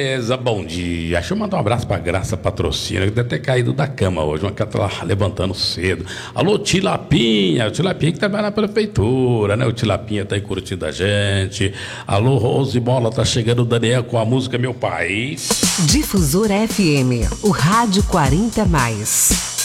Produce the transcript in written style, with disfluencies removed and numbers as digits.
beleza, bom dia. Deixa eu mandar um abraço pra Graça Patrocínio, que deve ter caído da cama hoje, uma que tá lá levantando cedo. Alô, Tilapinha, o Tilapinha que trabalha na prefeitura, né? O Tilapinha tá aí curtindo a gente. Alô, Rose Bola, tá chegando o Daniel com a música Meu Pai. Difusora FM, o rádio 40+.